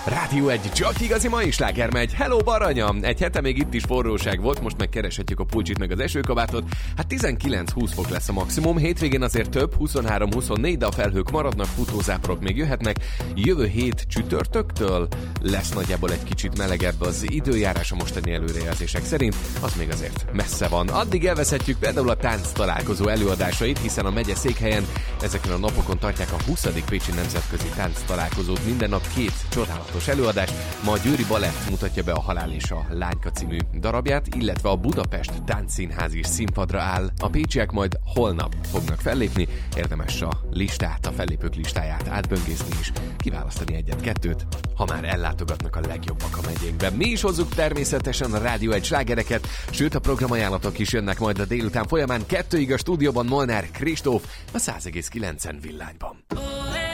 Rádió 1, csak igazi mai sláger megy. Hello Baranya! Egy hete még itt is forróság volt, most meg kereshetjük a pulcsit meg az esőkabátot. Hát 19-20 fok lesz a maximum, hétvégén azért több, 23-24, de a felhők maradnak, futózáporok még jöhetnek. Jövő hét csütörtöktől lesz nagyjából egy kicsit melegebb az időjárás a mostani előrejelzések szerint, az még azért messze van. Addig elveszhetjük például a tánc találkozó előadásait, hiszen a megye székhelyen ezeken a napokon tartják a 20. Pécsi Nemzetközi Tánc találkozót. Minden nap két csodálatos előadás. Ma a Győri Balett mutatja be a Halál és a Lányka című darabját, illetve a Budapest Táncszínház is színpadra áll. A pécsiek majd holnap fognak fellépni, érdemes a listát, a fellépők listáját átböngészni és kiválasztani egyet-kettőt, ha már ellátogatnak a legjobbak a megyénkben. Mi is hozzuk természetesen a Rádió 1 slágereket, sőt a programajánlatok is jönnek majd a délután folyamán. 2-ig a stúdióban Molnár Kristóf a 100,9 villányban.